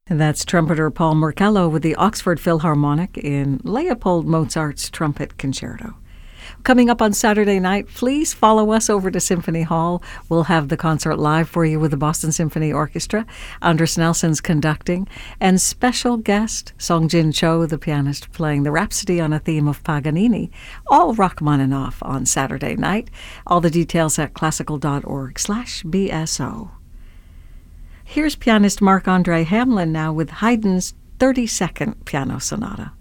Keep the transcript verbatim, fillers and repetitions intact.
And that's trumpeter Paul Merkello with the Oxford Philharmonic in Leopold Mozart's Trumpet Concerto. Coming up on Saturday night, please follow us over to Symphony Hall. We'll have the concert live for you with the Boston Symphony Orchestra. Andres Nelson's conducting. And special guest, Songjin Cho, the pianist, playing the Rhapsody on a theme of Paganini. All Rachmaninoff on Saturday night. All the details at classical.org slash BSO. Here's pianist Marc-André Hamelin now with Haydn's thirty-second Piano Sonata.